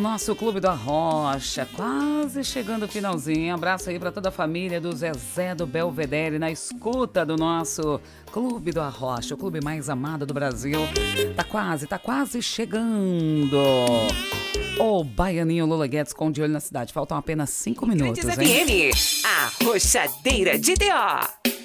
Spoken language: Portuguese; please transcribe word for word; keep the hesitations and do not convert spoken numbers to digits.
nosso Clube do Arrocha, quase chegando o finalzinho. Abraço aí para toda a família do Zezé do Belvedere na escuta do nosso Clube do Arrocha, o clube mais amado do Brasil. Tá quase, tá quase chegando. O Baianinho Lula Guedes com De Olho na Cidade. Faltam apenas cinco minutos, hein? F M, a Rochadeira de D O.